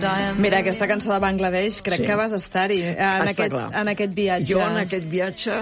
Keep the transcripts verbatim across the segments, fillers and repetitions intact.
Mira, aquesta cançó de Bangladesh, crec Sí. que vas estar-hi en, Està aquest, clar. en aquest viatge. Jo en aquest viatge...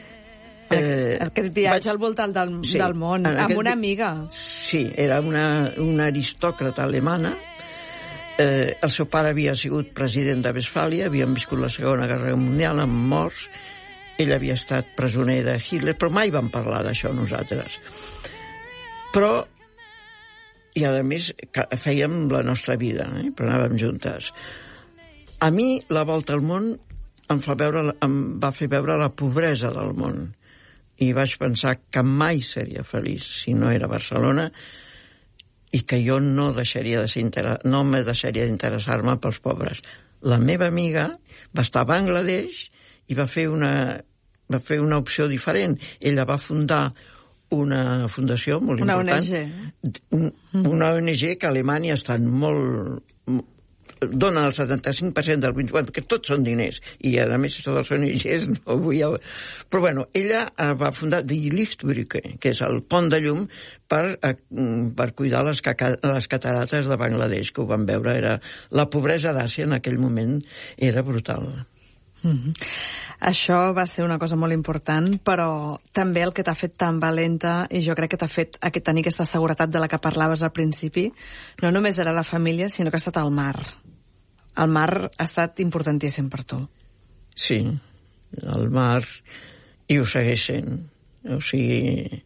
Eh, aquest viatge vaig- al voltant del, Sí, del món, en amb aquest una vi- amiga. Sí, era una, una aristòcrata alemana. Eh, el seu pare havia sigut president de Westfàlia, havien viscut la Segona Guerra Mundial amb morts. Ell havia estat presoner de Hitler, però mai vam parlar d'això nosaltres. Però, i a més, ca- fèiem la nostra vida, eh? Però anàvem juntes. A mi, la volta al món em, fa veure, em va fer veure la pobresa del món. I vaig pensar que mai seria feliç si no era Barcelona i que jo no deixaria de ser inter... no me deixaria d'interessar-me pels pobres. La meva amiga va estar a Bangladesh i va fer una, va fer una opció diferent. Ella va fundar una fundació molt Una important. O N G. Un, una O N G que a Alemanya estan molt... dona el setanta-cinc per cent del vint-i-quatre, perquè tots són diners, i a més això dels O N Gs no vull... Però bueno, ella eh, va fundar Die Lichtbrücke, que és el pont de llum per, eh, per cuidar les, caca, les catarates de Bangladesh, que ho van veure. Era, la pobresa d'Àsia en aquell moment era brutal. Mm-hmm. Això va ser una cosa molt important, però també el que t'ha fet tan valenta, i jo crec que t'ha fet aquest, tenir aquesta seguretat de la que parlaves al principi, no només era la família, sinó que ha estat el mar. El mar ha estat importantíssim per tu. Sí, el mar, i ho segueix sent. O sigui,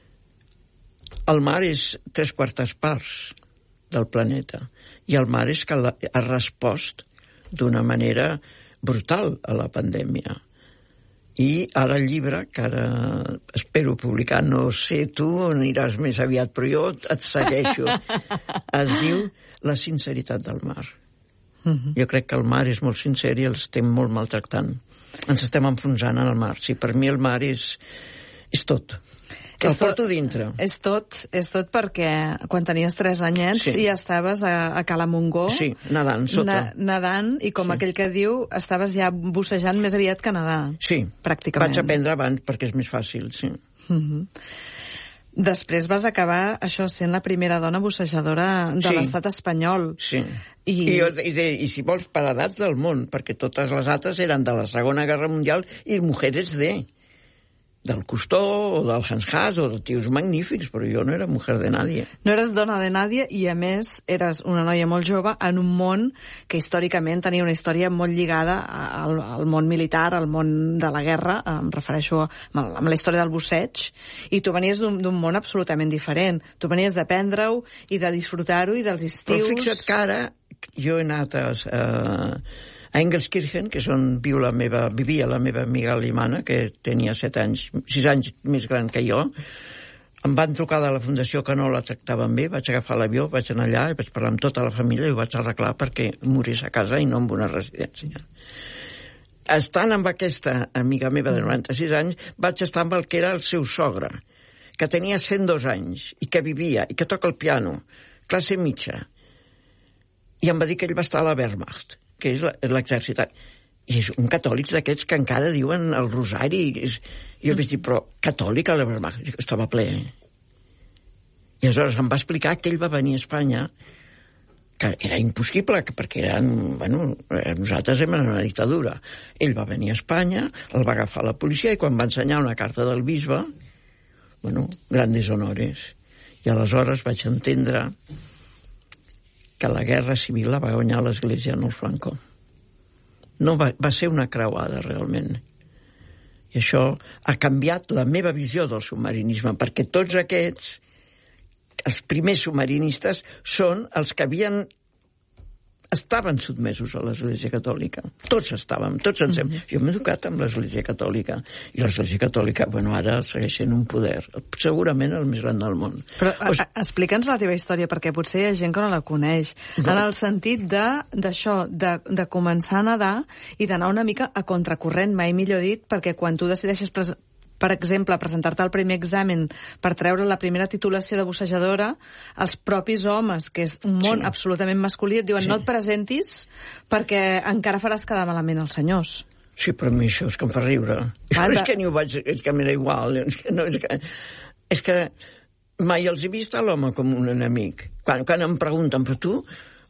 el mar és tres quartes parts del planeta, i el mar és que la, ha respost d'una manera brutal a la pandèmia. I ara el llibre, que ara espero publicar, no sé, tu aniràs més aviat, però jo et segueixo. Es diu La sinceritat del mar. Mm-hmm. Jo crec que el mar és molt sincer i el estem molt maltractant. Ens estem enfonsant en el mar. Sí, per mi el mar és, és tot. El És tot- porto dintre. És tot, és tot perquè quan tenies tres anyets Sí. ja estaves a, a Cala Montgó Sí, nedant, sota. na, nedant, i com Sí. aquell que diu, estaves ja bussejant més aviat que nedar. Sí, Pràcticament. vaig aprendre abans perquè és més fàcil, sí. Mm-hmm. Després vas acabar, això, sent la primera dona bussejadora de Sí. l'estat espanyol. Sí. I- I, jo, i, de, I si vols, per edats del món, perquè totes les altres eren de la Segona Guerra Mundial i mujeres de... del Cousteau o del Hans Haas o de tios magnífics, però jo no era mujer de nadie. No eres dona de nadie i, a més, eres una noia molt jove en un món que històricament tenia una història molt lligada al, al món militar, al món de la guerra, em refereixo a, a la història del busseig, i tu venies d'un d'un món absolutament diferent. Tu venies d'aprendre-ho i de disfrutar-ho i dels estius... Però fixa't que ara jo he anat a, a, a Engelskirchen, que és on viu la meva, vivia la meva amiga alemana, que tenia set anys, sis anys més gran que jo. Em van trucar de la fundació que no la tractaven bé, vaig agafar l'avió, vaig anar allà, i vaig parlar amb tota la família i ho vaig arreglar perquè morís a casa i no en una residència. Estant amb aquesta amiga meva de noranta-sis anys, vaig estar amb el que era el seu sogre, que tenia cent dos anys, i que vivia, i que toca el piano, classe mitja. I em va dir que ell va estar a la Wehrmacht, que és l'exèrcit. I és un catòlic d'aquests que encara diuen el rosari. És... I jo vaig dir, però catòlic a la Wehrmacht? Estava ple. I aleshores em va explicar que ell va venir a Espanya, que era impossible, perquè eren, bueno, nosaltres érem en una dictadura. Ell va venir a Espanya, el va agafar la policia, i quan va ensenyar una carta del bisbe, bueno, grandes honores. I aleshores vaig entendre que la guerra civil la va guanyar l'Església, no el Franco. No va, va ser una creuada, realment. I això ha canviat la meva visió del submarinisme, perquè tots aquests, els primers submarinistes, són els que havien... estaven sotmesos a l'Església Catòlica. Tots estàvem, tots ens hem... Mm-hmm. Jo m'he educat amb l'Església Catòlica, i l'Església Catòlica, bueno, ara segueix sent un poder, segurament el més gran del món. Però o sigui, explica'ns la teva història, perquè potser hi ha gent que no la coneix, no. En el sentit d'això, de, de, de començar a nedar i d'anar una mica a contracorrent, mai millor dit, perquè quan tu decideixes pres per exemple, presentar-te al primer examen per treure la primera titulació de bussejadora, els propis homes, que és un món sí. absolutament masculí, et diuen sí. no et presentis perquè encara faràs quedar malament els senyors. Sí, però a mi això és que em fa riure. Ah, és que ni ho vaig... És que m'era igual. És que, no, és, que, és que mai els he vist a l'home com un enemic. Quan, quan em pregunten, però tu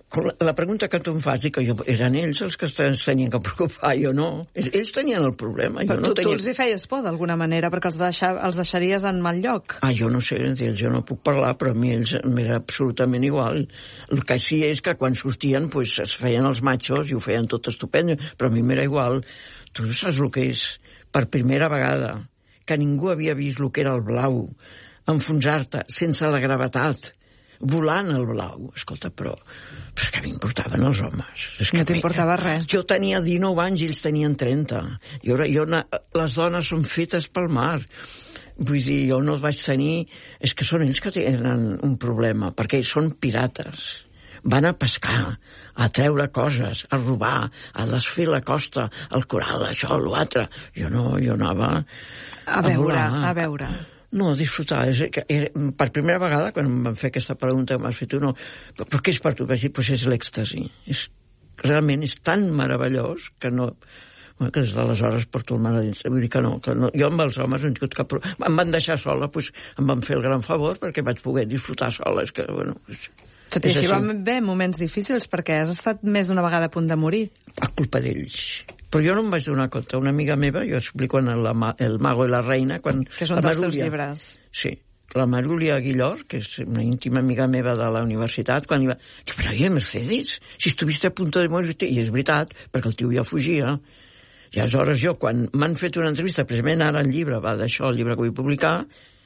la pregunta que tu em fas, i que jo, eren ells els que es tenien que preocupar, jo no. Ells tenien el problema. Però jo no tu, tenia... tu els hi feies por, d'alguna manera, perquè els, deixa, els deixaries en mal lloc. Ah, jo no sé, d'ells jo no puc parlar, però a mi ells m'era absolutament igual. El que sí és que quan sortien pues, es feien els machos i ho feien tot estupend, però a mi m'era igual. Tu saps el que és? Per primera vegada, que ningú havia vist el que era el blau, enfonsar-te sense la gravetat, volant el blau. Escolta, però, però és que m'importaven els homes. És que no t'importava res. Jo tenia dinou anys i ells tenien trenta. I ara, jo, les dones són fetes pel mar. Vull dir, jo no vaig tenir... És que són ells que tenen un problema, perquè són pirates. Van a pescar, a treure coses, a robar, a desfer la costa, el coral, això, l'altre. Jo no, jo anava... A veure, a, a veure... No, disfrutar. És, és, per primera vegada, quan em van fer aquesta pregunta que m'has fet tu, no, però què és per tu? Vaig dir, doncs és l'èxtasi. És, realment és tan meravellós que no... Bueno, que des d'aleshores porto el mar a dins. Vull dir que no, que no. Jo amb els homes no he tingut cap problema. Em van deixar sola, doncs em van fer el gran favor perquè vaig poder disfrutar sola. És que, bueno... És, Tot i així van haver moments difícils perquè has estat més d'una vegada a punt de morir. A culpa d'ells. Però jo no em vaig donar compte. Una amiga meva, jo explico en el, el Mago i la Reina... Quan que són dels teus llibres. Sí. La Marúlia Aguilor, que és una íntima amiga meva de la universitat, quan hi va... Jo, però oye, Mercedes, si estuviste a punt de morir... I és veritat, perquè el tio ja fugia. I aleshores jo, quan m'han fet una entrevista, precisament ara el llibre va d'això, el llibre que vull publicar,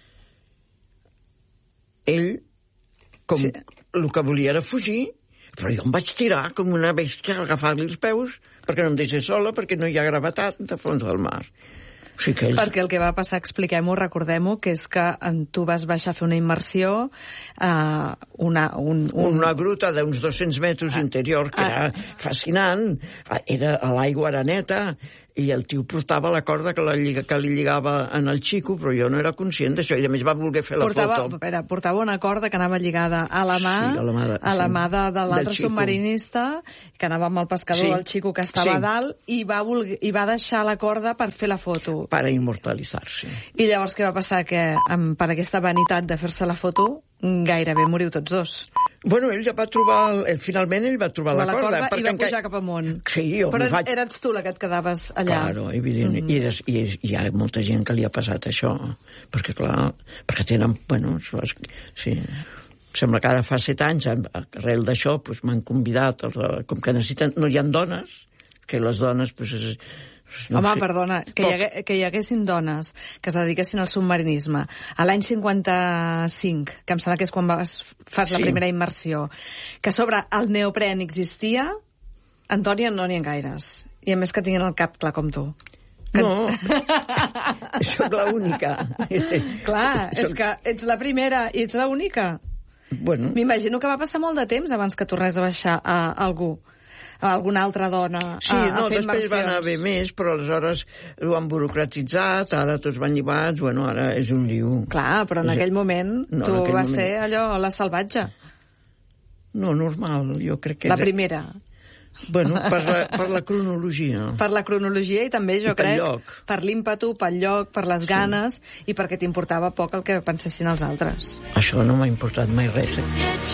ell, com... Sí. El que volia era fugir, però jo em vaig tirar com una bèstia a agafar-li els peus perquè no em deixés sola, perquè no hi ha gravetat de fons del mar. O sigui que ells... Perquè el que va passar, expliquem-ho, recordem-ho, que és que tu vas baixar a fer una immersió, eh, una, un, un... una gruta d'uns dos-cents metres ah, interior, que ah, era fascinant, era, l'aigua era neta, i el tio portava la corda que, la lliga, que li lligava en el xico, però jo no era conscient d'això, i a més va voler fer la portava, foto. Espera, portava una corda que anava lligada a la mà, sí, a la mà de, a la sí, mà de, de l'altre submarinista, que anava amb el pescador sí, del xico que estava sí. a dalt, i va, voler, i va deixar la corda per fer la foto. Per immortalitzar-se. I llavors què va passar? Que amb, per aquesta vanitat de fer-se la foto, gairebé moriu tots dos. Bueno, ell ja va trobar, el, finalment ell va trobar la, la corda. La corda i va pujar enca... cap amunt. Sí, jo Però vaig... eres tu la que et quedaves allà. Claro, evident. Mm -hmm. I, I, I hi ha molta gent que li ha passat això. Perquè, clar, perquè tenen... Bueno, sí... Sembla que ara fa set anys, arrel d'això, pues, m'han convidat, els, com que necessiten... No hi ha dones, que les dones... Pues, és, no Home, sé. perdona, que hi, hagué, que hi haguessin dones que es dediquessin al submarinisme a l'any cinquanta-cinc, que em sembla que és quan vas, fas sí. la primera immersió, que a sobre el neopren existia, Antònia, no n'hi ha gaires. I a més que tinguin el cap clar com tu. Que... No, soc l'única. Clar, és que ets la primera i ets l'única. Bueno. M'imagino que va passar molt de temps abans que tornés a baixar a algú, a alguna altra dona, sí, a, a no, fer després va anar bé més, però aleshores ho han burocratitzat, ara tots van llibats, bueno, ara és un liu. Clar, però en és... aquell moment no, tu aquell vas moment... ser allò, la salvatge. No, normal, jo crec que... La era... primera. Bueno, per la, per la cronologia. Per la cronologia i també, jo I crec, lloc. per l'ímpetu, pel lloc, per les ganes sí. i perquè t'importava poc el que pensessin els altres. Això no m'ha importat mai res. Eh?